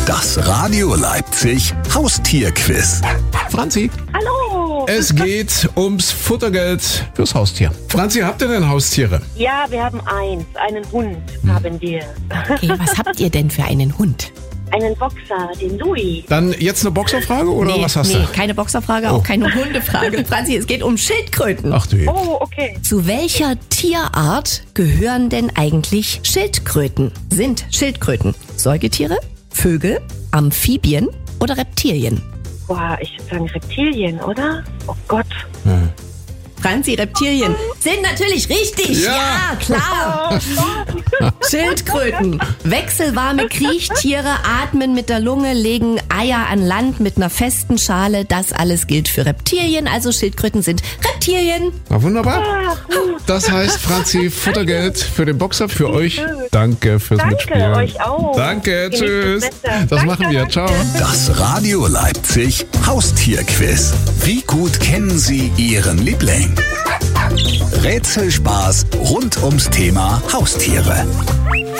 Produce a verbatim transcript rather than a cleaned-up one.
Das Radio Leipzig Haustierquiz. Franzi, Hallo. es geht ums Futtergeld fürs Haustier. Franzi, habt ihr denn Haustiere? Ja, wir haben eins. Einen Hund haben wir. Okay, was habt ihr denn für einen Hund? Einen Boxer, den Louis. Dann jetzt eine Boxerfrage oder nee, was hast nee, du? keine Boxerfrage, Oh. auch keine Hundefrage. Franzi, es geht um Schildkröten. Ach du je. Oh, okay. Zu welcher Tierart gehören denn eigentlich Schildkröten? Sind Schildkröten Säugetiere, Vögel, Amphibien oder Reptilien? Boah, ich würde sagen Reptilien, oder? Oh Gott. Franzi, Reptilien sind natürlich richtig. Ja. Ja, klar. Schildkröten. Wechselwarme Kriechtiere, atmen mit der Lunge, legen Eier an Land mit einer festen Schale. Das alles gilt für Reptilien. Also Schildkröten sind Reptilien. Na wunderbar. Das heißt, Franzi, Futtergeld für den Boxer, für euch. Danke fürs Danke, Mitspielen. euch auch. Danke, Genießt tschüss. das Wetter. Das Danke, machen wir. danke. Ciao. Das Radio Leipzig Haustierquiz. Wie gut kennen Sie Ihren Liebling? Rätselspaß rund ums Thema Haustiere.